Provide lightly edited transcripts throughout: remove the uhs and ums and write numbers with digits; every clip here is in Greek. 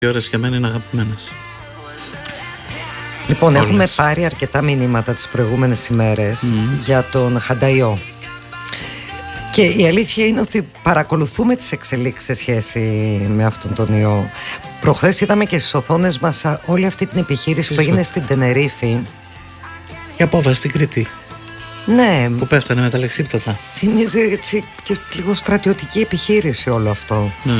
Οι ώρες για μένα είναι αγαπημένες. Λοιπόν, έχουμε πάρει αρκετά μηνύματα τις προηγούμενες ημέρες για τον Χανταϊό. Και η αλήθεια είναι ότι παρακολουθούμε τις εξελίξεις σε σχέση με αυτόν τον ιό. Προχθές είδαμε και στις οθόνες μας όλη αυτή την επιχείρηση που έγινε στην Τενερίφη. Η απόβαση στην Κρήτη. Ναι. Που πέφτανε με τα λεξίπτωτα. Θυμίζει έτσι και λίγο στρατιωτική επιχείρηση όλο αυτό. Ναι.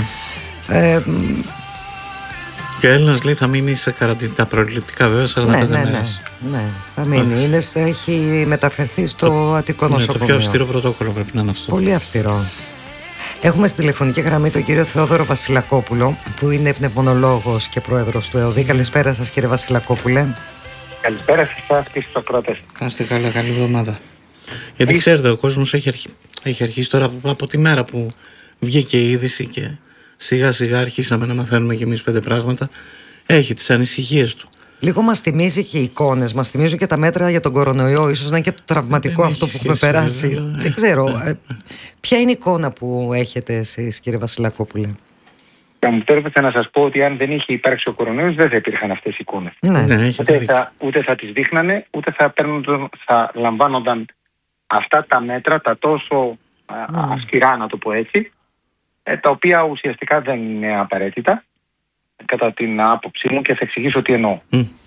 Και ο Έλληνας λέει θα μείνει σε καραντίνα, τα προληπτικά βέβαια 45 μέρες. Ναι, θα μείνει. Έχει μεταφερθεί στο Αττικό νοσοκομείο. Το πιο αυστηρό πρωτόκολλο πρέπει να είναι αυτό. Πολύ αυστηρό. Έχουμε στη τηλεφωνική γραμμή τον κύριο Θεόδωρο Βασιλακόπουλο, που είναι πνευμονολόγος και πρόεδρος του ΕΟΔΗ. Καλησπέρα σας, κύριε Βασιλακόπουλε. Καλησπέρα σε εσάς και στους ακροατές. Κάστε καλά, καλή εβδομάδα. Γιατί ξέρετε, ο κόσμος έχει αρχίσει τώρα από τη μέρα που βγήκε η είδηση και σιγά σιγά αρχίσαμε να μαθαίνουμε κι εμείς 5 πράγματα. Έχει τις ανησυχίες του. Λίγο μας θυμίζει και οι εικόνες, μας θυμίζουν και τα μέτρα για τον κορονοϊό. Ίσως να είναι και το τραυματικό αυτό που έχουμε περάσει. Δεν ξέρω. Ποια είναι η εικόνα που έχετε εσείς, κύριε Βασιλακόπουλε? Θα μου επιτρέπετε να σας πω ότι αν δεν είχε υπάρξει ο κορονοϊός, δεν θα υπήρχαν αυτές οι εικόνες. Ναι. Ούτε θα τις δείχνανε, ούτε θα λαμβάνονταν αυτά τα μέτρα, τα τόσο αυστηρά, να το πω έτσι, τα οποία ουσιαστικά δεν είναι απαραίτητα, κατά την άποψή μου, και θα εξηγήσω τι εννοώ.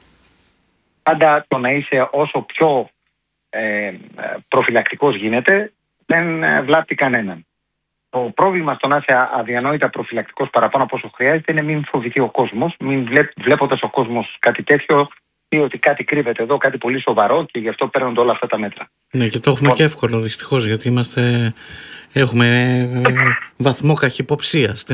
Πάντα το να είσαι όσο πιο προφυλακτικός γίνεται, δεν βλάπτει κανέναν. Το πρόβλημα στο να είσαι αδιανόητα προφυλακτικός παραπάνω από όσο χρειάζεται είναι μην φοβηθεί ο κόσμος, μην βλέποντας ο κόσμος κάτι τέτοιο ή ότι κάτι κρύβεται εδώ, κάτι πολύ σοβαρό, και γι' αυτό παίρνονται όλα αυτά τα μέτρα. Ναι, και το έχουμε και εύκολο δυστυχώς, γιατί έχουμε βαθμό καχυποψίας.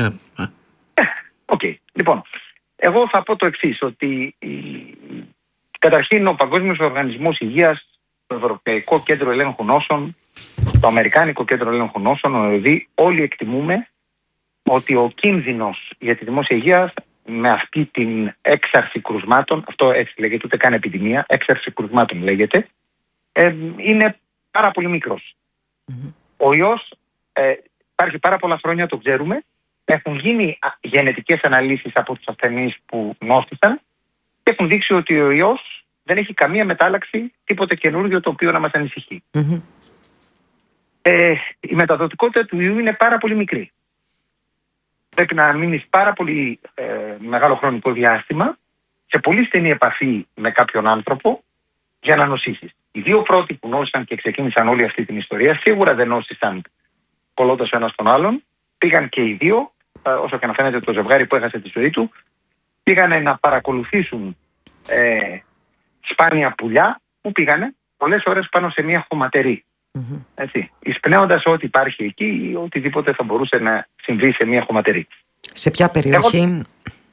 Οκ. Λοιπόν, εγώ θα πω το εξής, ότι καταρχήν ο Παγκόσμιος Οργανισμός Υγείας, το Ευρωπαϊκό Κέντρο Ελέγχου Νόσων, το Αμερικάνικο Κέντρο Ελέγχου Νόσων, ο ΕΟΔΗ, όλοι εκτιμούμε ότι ο κίνδυνος για τη δημόσια υγεία με αυτή την έξαρση κρουσμάτων, αυτό έτσι λέγεται, ούτε καν επιδημία, έξαρση κρουσμάτων λέγεται, είναι πάρα πολύ μικρός. Ο ιός υπάρχει πάρα πολλά χρόνια, το ξέρουμε. Έχουν γίνει γενετικές αναλύσεις από τους ασθενείς που νόστησαν και έχουν δείξει ότι ο ιός δεν έχει καμία μετάλλαξη, τίποτε καινούργιο το οποίο να μας ανησυχεί. Η μεταδοτικότητα του ιού είναι πάρα πολύ μικρή. Πρέπει να μείνεις πάρα πολύ μεγάλο χρονικό διάστημα σε πολύ στενή επαφή με κάποιον άνθρωπο για να νοσήσεις. Οι 2 πρώτοι που νόσησαν και ξεκίνησαν όλη αυτή την ιστορία σίγουρα δεν νόσησαν κολλώντας ο ένας τον άλλον. Πήγαν και οι 2, όσο και να φαίνεται το ζευγάρι που έχασε τη ζωή του, πήγανε να παρακολουθήσουν σπάνια πουλιά που πήγανε πολλές ώρες πάνω σε μια χωματερή. Εισπνέοντας ό,τι υπάρχει εκεί ή οτιδήποτε θα μπορούσε να συμβεί σε μια χωματερή. Σε ποια περιοχή?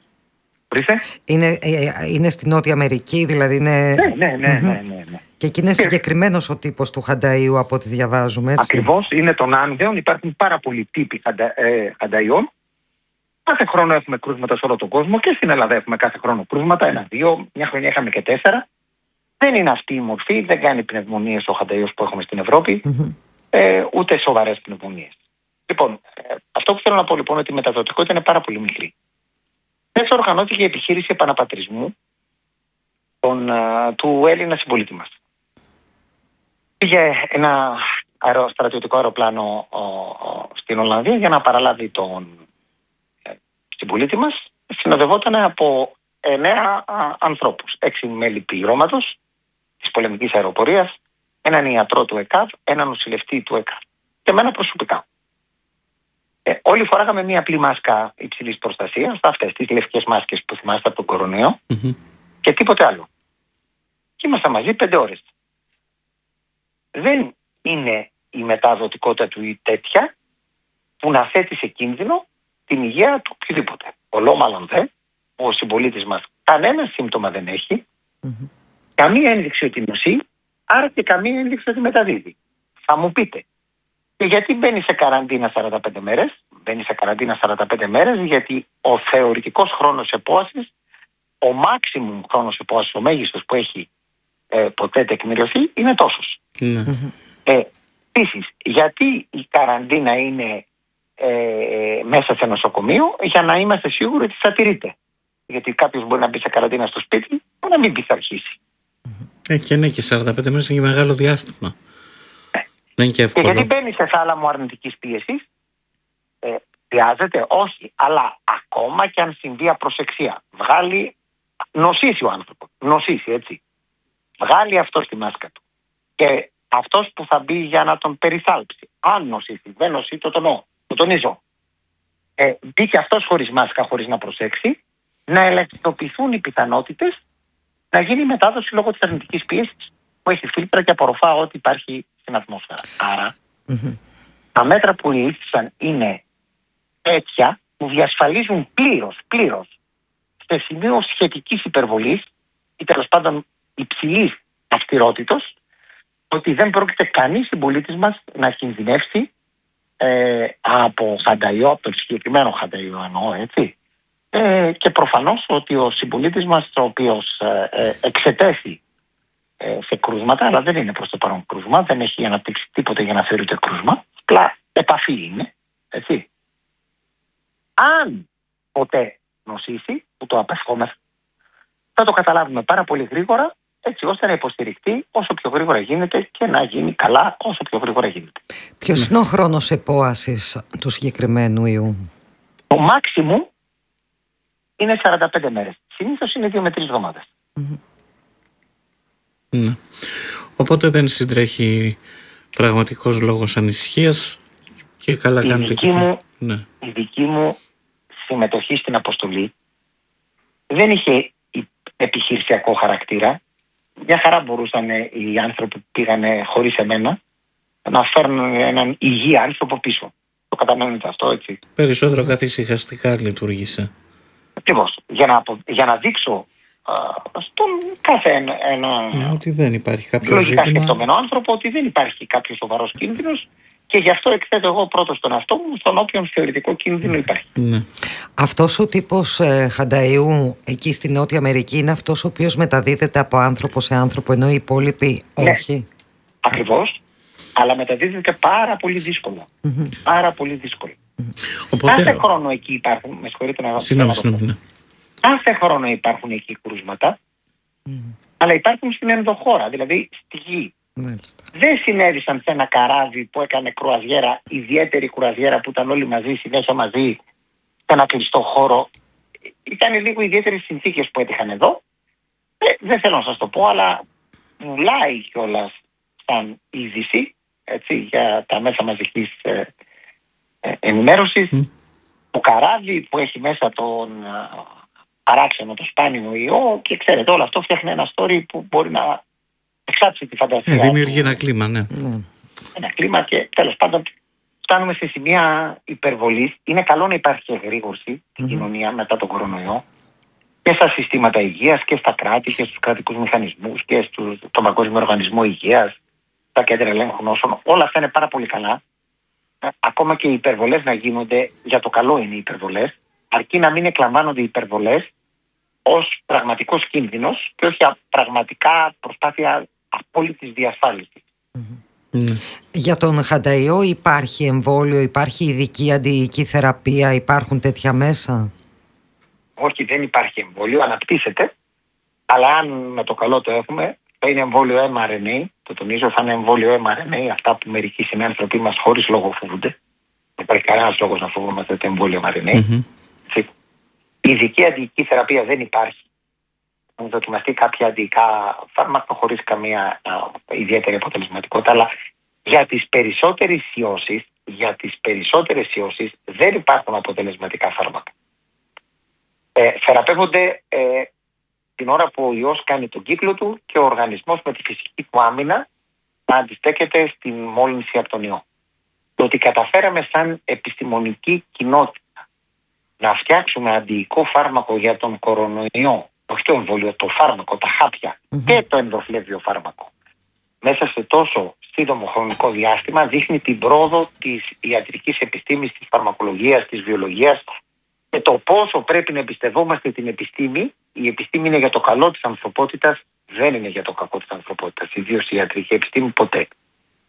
Ναι. Είναι στη Νότια Αμερική, δηλαδή είναι... Ναι. Και εκεί είναι συγκεκριμένος ο τύπος του Χανταϊού από ό,τι διαβάζουμε, έτσι. Ακριβώς, είναι των Άνδεων, υπάρχουν πάρα πολλοί τύποι Χανταϊών. Κάθε χρόνο έχουμε κρούσματα σε όλο τον κόσμο και στην Ελλάδα έχουμε κάθε χρόνο κρούσματα, 1-2, μια χρονιά είχαμε και 4. Δεν είναι αυτή η μορφή, δεν κάνει πνευμονίες ο Χανταϊός που έχουμε στην Ευρώπη, ούτε σοβαρές πνευμονίες. Λοιπόν, αυτό που θέλω να πω λοιπόν είναι ότι η μεταδοτικότητα είναι πάρα πολύ μικρή. Έτσι οργανώθηκε η επιχείρηση επαναπατρισμού του Έλληνα συμπολίτη μας. Πήγε ένα στρατιωτικό αεροπλάνο στην Ολλανδία για να παραλάβει τον συμπολίτη μας. Συνοδευόταν από 9 ανθρώπους, 6 μέλη πληρώματος της πολεμικής αεροπορίας, έναν ιατρό του ΕΚΑΒ, έναν νοσηλευτή του ΕΚΑΒ και εμένα προσωπικά. Όλοι φοράγαμε μία απλή μάσκα υψηλής προστασίας, αυτές τις λευκές μάσκες που θυμάστε από τον κορονοϊό, και τίποτε άλλο. Και ήμασταν μαζί 5 ώρες. Δεν είναι η μεταδοτικότητα του τέτοια που να θέτει σε κίνδυνο την υγεία του οποιοδήποτε. Ολόμαλον δε, ο συμπολίτης μας κανένα σύμπτωμα δεν έχει, καμία ένδειξη ότι νοσεί, άρα και καμία ένδειξη ότι μεταδίδει. Θα μου πείτε, και γιατί μπαίνει σε καραντίνα 45 μέρες? Μπαίνει σε καραντίνα 45 μέρες γιατί ο θεωρητικός χρόνος επόασης, ο maximum χρόνος επόασης, ο μέγιστος που έχει ποτέ τεκμηριωθεί, είναι τόσος. Επίσης, γιατί η καραντίνα είναι μέσα σε νοσοκομείο? Για να είμαστε σίγουροι ότι θα τηρείται. Γιατί κάποιος μπορεί να μπει σε καραντίνα στο σπίτι, μπορεί να μην μπει, θα αρχίσει. Και ναι, και 45 μέρες είναι και μεγάλο διάστημα. Δεν είναι και εύκολο. Και γιατί μπαίνει σε θάλαμο αρνητικής πίεσης, χρειάζεται, όχι, αλλά ακόμα και αν συμβεί απροσεξία, νοσήσει ο άνθρωπος, έτσι. Βγάλει αυτό τη μάσκα του. Και αυτός που θα μπει για να τον περιθάλψει, αν νοσήσει, δεν νοσεί, το τονίζω. Μπει και αυτός χωρίς μάσκα, χωρίς να προσέξει, να ελαχιστοποιηθούν οι πιθανότητες να γίνει μετάδοση λόγω της αρνητικής πίεσης που έχει φίλτρα και απορροφά ό,τι υπάρχει στην ατμόσφαιρα. Άρα, τα μέτρα που λήφθησαν είναι τέτοια που διασφαλίζουν πλήρως σε σημείο σχετικής υπερβολής ή τέλος πάντων υψηλής αυστηρότητος, ότι δεν πρόκειται κανείς συμπολίτης μας να κινδυνεύσει από χανταϊό, από τον συγκεκριμένο χανταϊό εννοώ, έτσι. Και προφανώς ότι ο συμπολίτης μας, ο οποίος εξετέθη σε κρούσματα, αλλά δεν είναι προς το παρόν κρούσμα, δεν έχει αναπτύξει τίποτε για να θεωρείται κρούσμα, απλά επαφή είναι, έτσι. Αν ποτέ νοσήσει, που το απευχόμεθα, θα το καταλάβουμε πάρα πολύ γρήγορα, έτσι ώστε να υποστηριχτεί όσο πιο γρήγορα γίνεται και να γίνει καλά όσο πιο γρήγορα γίνεται. Ποιος είναι ο χρόνος επόασης του συγκεκριμένου ιού? Το maximum είναι 45 μέρες. Συνήθως είναι 2 με 3 εβδομάδες. Ναι. Οπότε δεν συντρέχει πραγματικός λόγος ανησυχίας και καλά κάνετε. Η δική μου συμμετοχή στην αποστολή δεν είχε επιχειρησιακό χαρακτήρα. Μια χαρά μπορούσαν οι άνθρωποι που πήγανε χωρίς εμένα να φέρνουν έναν υγιή άνθρωπο πίσω. Το καταλαβαίνετε αυτό, έτσι. Περισσότερο καθησυχαστικά λειτουργήσε. Ακριβώς. Για να δείξω στον κάθε ένα ότι δεν υπάρχει κάποιο λογικά ζήτημα, σκεπτόμενο άνθρωπο, ότι δεν υπάρχει κάποιο σοβαρός κίνδυνος, και γι' αυτό εκθέτω εγώ πρώτος στον εαυτό μου στον όποιον θεωρητικό κίνδυνο υπάρχει. Ναι. Αυτός ο τύπος χανταϊού εκεί στη Νότια Αμερική είναι αυτός ο οποίος μεταδίδεται από άνθρωπο σε άνθρωπο, ενώ οι υπόλοιποι όχι? Ακριβώς, αλλά μεταδίδεται πάρα πολύ δύσκολα. Πάρα πολύ δύσκολα. Οπότε... Κάθε χρόνο εκεί υπάρχουν, με συγχωρείτε να ναι. Κάθε χρόνο υπάρχουν εκεί κρούσματα, αλλά υπάρχουν στην ενδοχώρα, δηλαδή στη γη. Δεν συνέβησαν σε ένα καράβι που έκανε κρουαζιέρα, ιδιαίτερη κρουαζιέρα που ήταν όλοι μαζί, συνέχεια μαζί, σε ένα κλειστό χώρο. Ήταν λίγο ιδιαίτερες συνθήκες που έτυχαν εδώ. Δεν θέλω να σας το πω, αλλά πουλάει κιόλας σαν είδηση, έτσι, για τα μέσα μαζικής ενημέρωσης. Το καράβι που έχει μέσα τον παράξενο, το σπάνιο ιό, και ξέρετε, όλο αυτό φτιάχνει ένα story που μπορεί να εξάψει τη φαντασία. Δημιουργεί ένα κλίμα, ναι. Ένα κλίμα, και τέλος πάντων φτάνουμε σε σημεία υπερβολής. Είναι καλό να υπάρχει εγρήγορση στην κοινωνία μετά τον κορονοϊό, και στα συστήματα υγείας και στα κράτη και στους κρατικούς μηχανισμούς και στον Παγκόσμιο Οργανισμό Υγείας, στα κέντρα ελέγχου νόσων. Όλα αυτά είναι πάρα πολύ καλά. Ακόμα και οι υπερβολές να γίνονται, για το καλό είναι οι υπερβολές, αρκεί να μην εκλαμβάνονται οι υπερβολές ως πραγματικός κίνδυνος και όχι πραγματικά προσπάθεια απόλυτης διασφάλισης. Για τον χανταϊό υπάρχει εμβόλιο, υπάρχει ειδική αντιϊκή θεραπεία, υπάρχουν τέτοια μέσα? Όχι, δεν υπάρχει εμβόλιο, αναπτύσσεται, αλλά αν με το καλό το έχουμε, θα είναι εμβόλιο mRNA, το τονίζω, θα είναι εμβόλιο mRNA, αυτά που μερικοί συνάνθρωποι μας χωρίς λόγο φοβούνται. Δεν υπάρχει κανένας λόγος να φοβόμαστε το εμβόλιο mRNA. Ειδική αντιϊκή θεραπεία δεν υπάρχει. Έχουν δοκιμαστεί κάποια αντιϊκά φάρμακα χωρίς καμία ιδιαίτερη αποτελεσματικότητα, αλλά για τις περισσότερες ιώσεις δεν υπάρχουν αποτελεσματικά φάρμακα. Θεραπεύονται την ώρα που ο ιός κάνει τον κύκλο του και ο οργανισμός με τη φυσική του άμυνα να αντιστέκεται στην μόλυνση από τον ιό. Το ότι καταφέραμε σαν επιστημονική κοινότητα να φτιάξουμε αντιϊκό φάρμακο για τον κορονοϊό, όχι το εμβόλιο, το φάρμακο, τα χάπια και το ενδοφλέβιο φάρμακο, μέσα σε τόσο σύντομο χρονικό διάστημα, δείχνει την πρόοδο της ιατρικής επιστήμης, της φαρμακολογίας, της βιολογίας, και το πόσο πρέπει να εμπιστευόμαστε την επιστήμη. Η επιστήμη είναι για το καλό της ανθρωπότητας, δεν είναι για το κακό της ανθρωπότητας, ιδίως η ιατρική επιστήμη ποτέ.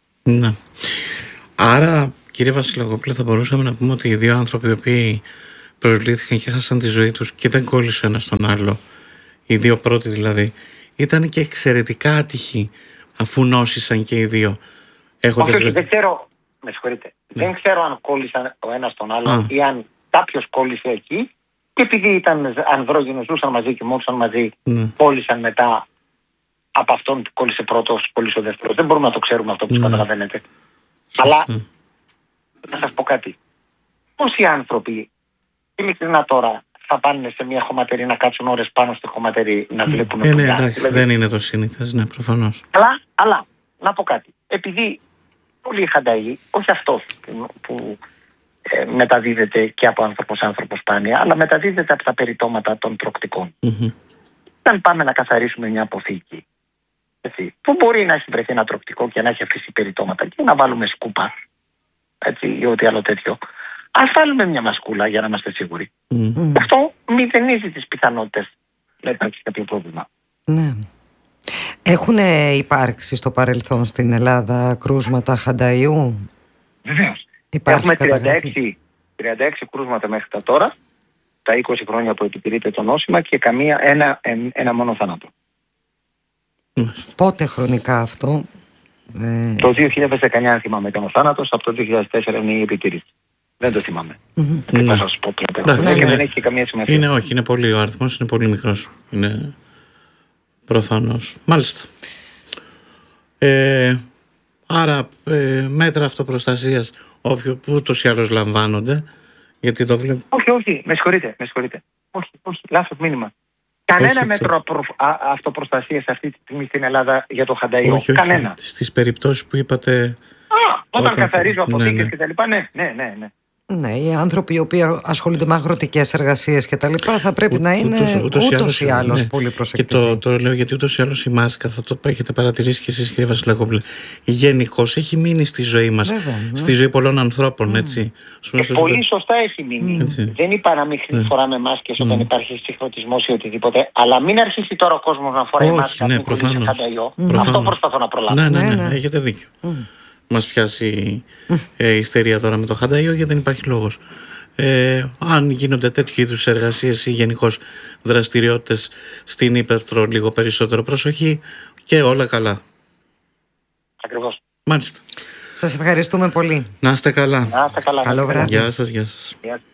Ναι. Άρα, κύριε Βασιλακόπουλε, θα μπορούσαμε να πούμε ότι οι δύο άνθρωποι οι οποίοι προσβλήθηκαν και έχασαν τη ζωή τους και δεν κόλλησε ένα στον άλλο, οι δύο πρώτοι δηλαδή, ήταν και εξαιρετικά άτυχοι αφού νόσησαν και οι δύο. Όχι, δεν ξέρω, με συγχωρείτε, δεν ξέρω αν κόλλησαν ο ένας τον άλλο ή αν κάποιος κόλλησε εκεί και επειδή ήταν ανδρόγυνοι, ζούσαν μαζί και μόλισαν μαζί, κόλλησαν μετά από αυτόν που κόλλησε πρώτος, κόλλησε ο δεύτερος. Δεν μπορούμε να το ξέρουμε αυτό που καταλαβαίνετε. Αλλά να σας πω κάτι. Πόσοι άνθρωποι, ειλικρινά τώρα, θα πάνε σε μια χωματερή να κάτσουν ώρες πάνω στη χωματερή να βλέπουν ναι, εντάξει, δηλαδή, δεν είναι το σύνηθες, ναι, προφανώς. Αλλά, να πω κάτι. Επειδή πολλοί χανταοί, όχι αυτός που μεταδίδεται και από άνθρωπο σε άνθρωπο σπάνια, αλλά μεταδίδεται από τα περιτώματα των τροκτικών. Αν πάμε να καθαρίσουμε μια αποθήκη, έτσι, που μπορεί να έχει βρεθεί ένα τροκτικό και να έχει αφήσει περιτώματα και να βάλουμε σκούπα, έτσι, ή ό,τι άλλο τέτοιο, ας βάλουμε μια μασκούλα για να είμαστε σίγουροι. Αυτό μηδενίζει τις πιθανότητες να υπάρξει κάποιο πρόβλημα. Ναι. Έχουν υπάρξει στο παρελθόν στην Ελλάδα κρούσματα χανταϊού? Βεβαίως. Έχουμε 36 κρούσματα μέχρι τα τώρα, τα 20 χρόνια που επιτηρείται το νόσημα και ένα μόνο θάνατο. Πότε χρονικά αυτό? Το 2019 θυμάμαι ήταν ο θάνατος, από το 2004 είναι η επιτήρηση. Δεν το θυμάμαι. Δεν θα σας πω πλέον. Και δεν έχει καμία σημασία. Όχι, είναι πολύ, ο αριθμός είναι πολύ μικρός. Είναι προφανώς. Μάλιστα. Άρα μέτρα αυτοπροστασίας που ούτως ή άλλως λαμβάνονται, γιατί το βλέπω. Όχι, με συγχωρείτε. Όχι, λάθος μήνυμα. Κανένα μέτρο αυτοπροστασίας αυτή τη στιγμή στην Ελλάδα για το χανταϊό. Όχι. Κανένα. Στις περιπτώσεις που είπατε. Όταν καθαρίζω αποθήκες και τα λοιπά, ναι. Ναι, οι άνθρωποι οι οποίοι ασχολούνται με αγροτικές εργασίες και τα λοιπά θα πρέπει να είναι ούτως ή άλλως πολύ προσεκτικοί. Και το λέω γιατί ούτως ή άλλως η μάσκα, θα το έχετε παρατηρήσει και εσείς, κύριε Βασιλακόπουλε, γενικώς έχει μείνει στη ζωή μας, στη ζωή πολλών ανθρώπων, έτσι. Και πολύ σωστά έχει μείνει. Δεν είπα να μην φοράμε μάσκες όταν υπάρχει συγχρονισμός ή οτιδήποτε, αλλά μην αρχίσει τώρα ο κόσμος να φοράει μάσκα πριν κολλήσει χανταϊό. Αυτό προσπαθώ να προλάβω. Ναι, έχετε δίκιο. Μας πιάσει ιστερία τώρα με το χανταϊό, γιατί δεν υπάρχει λόγος. Αν γίνονται τέτοιου είδους εργασίες ή γενικώς δραστηριότητες στην ύπαιθρο, λίγο περισσότερο προσοχή και όλα καλά. Ακριβώς. Μάλιστα. Σας ευχαριστούμε πολύ. Να είστε καλά. Να είστε καλά. Καλό βράδυ. Γεια σας.